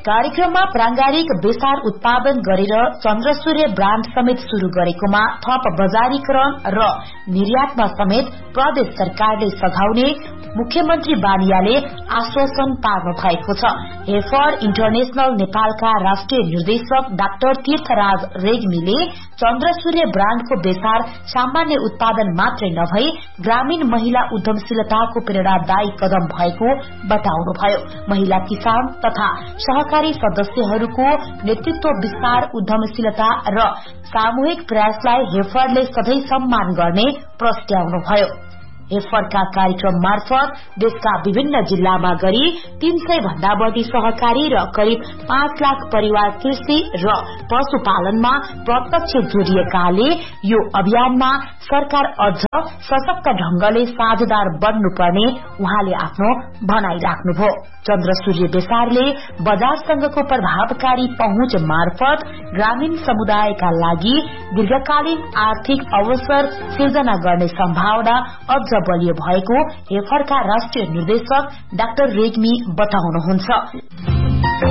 कार्यक्रममा प्रांगारिक बेसार उत्पादन गरेर चन्द्रसूर्य ब्राण्ड समेत शुरू गरेकोमा थप बजारीकरण र निर्यातमा समेत प्रदेश सरकारले सघाउने मुख्यमन्त्री बानियाले आश्वासन पार्नु भएको छ। हेफर इन्टरनेशनल नेपालका राष्ट्रिय निर्देशक डाक्टर तीर्थराज रेग्मीले चन्द्रसूर्य ब्राण्डको बेसार सामान्य उत्पादन मात्रै नभई ग्रामीण महिला उद्यमशीलताको प्रेरणादायी कदम भएको बताउनुभयो। महिला किसान तथा सहकारी सदस्यहरूको नेतृत्व विस्तार उद्यमशीलता र सामूहिक प्रयासलाई हेफरले सधैं सम्मान गर्ने प्रस्ट्याउनुभयो। हेफरका कार्यक्रम मार्फत देशका विभिन्न जिल्लामा गरी 300 भन्दा बढ़ी सहकारी र करिब 5 लाख परिवार कृषि र पशुपालनमा प्रत्यक्ष जोडिएकाले यो अभियानमा सरकार अझ सशक्त ढंगले साझेदार बन्नुपर्ने उहाँले आफ्नो भनाई राख्नुभयो। चन्द्रसूर्य बेसारले बजारसँगको प्रभावकारी पहुँच मार्फत ग्रामीण समुदायका लागि दीर्घकालीन आर्थिक अवसर सृजना गर्ने सम्भावना अझ बलियो भएको हेफरका राष्ट्रिय निर्देशक डाक्टर रेग्मी बताउनुहुन्छ।